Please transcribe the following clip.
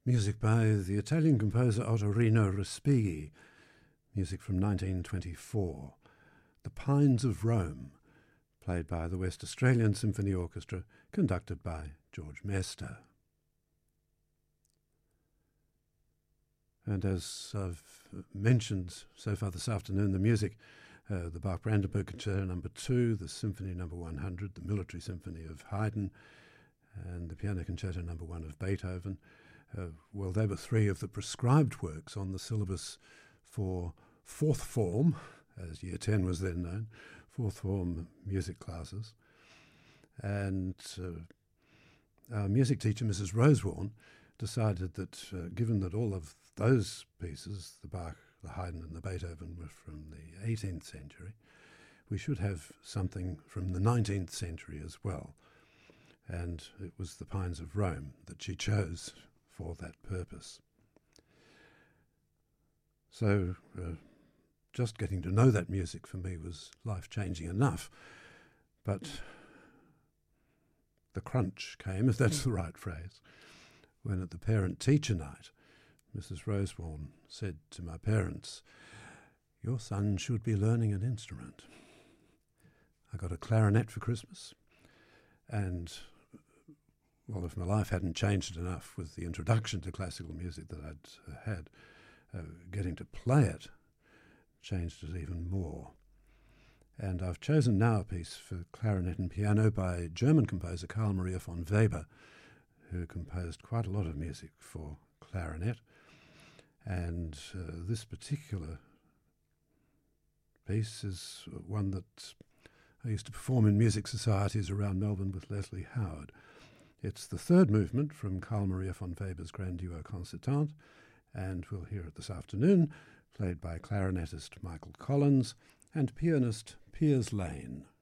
Music by the Italian composer Ottorino Respighi, music from 1924. The Pines of Rome, played by the West Australian Symphony Orchestra, conducted by George Mester. And as I've mentioned so far this afternoon, the music, the Bach-Brandenburg Concerto No. 2, the Symphony No. 100, the Military Symphony of Haydn, and the Piano Concerto No. 1 of Beethoven. Well, they were three of the prescribed works on the syllabus for fourth form, as Year 10 was then known, fourth form music classes. And our music teacher, Mrs. Rosewarne, decided that given that all of those pieces, the Bach, the Haydn and the Beethoven, were from the 18th century, we should have something from the 19th century as well. And it was the Pines of Rome that she chose for that purpose. So just getting to know that music for me was life-changing enough. But the crunch came, if that's the right phrase, when at the parent-teacher night, Mrs. Rosewarne said to my parents, "Your son should be learning an instrument." I got a clarinet for Christmas, and well, if my life hadn't changed enough with the introduction to classical music that I'd had, getting to play it changed it even more. And I've chosen now a piece for clarinet and piano by German composer Carl Maria von Weber, who composed quite a lot of music for clarinet. And this particular piece is one that I used to perform in music societies around Melbourne with Leslie Howard. It's the third movement from Carl Maria von Weber's Grand Duo Concertante, and we'll hear it this afternoon, played by clarinetist Michael Collins and pianist Piers Lane.